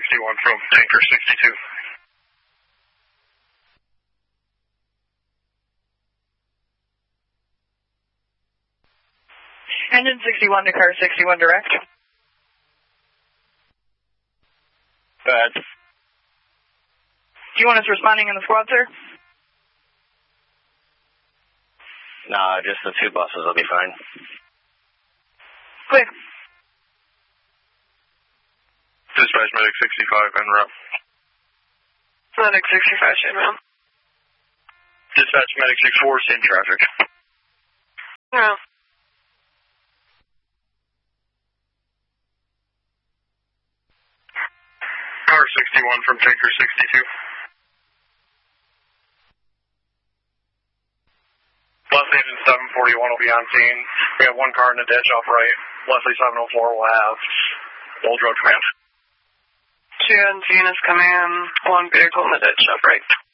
61 from Tanker 62. Engine 61 to car 61 direct. Bad. Do you want us responding in the squad, sir? Nah, just the 2 buses will be fine. Clear. Dispatch Medic 65 en route. Medic 65 en route. Dispatch Medic 64 is in traffic. Yeah. Car 61 from Tanker 62. Left engine 741 will be on scene. We have 1 car in the ditch off right. Leslie 704 will have Old Road Command. 2 on scene is coming in. 1 vehicle in the ditch up right.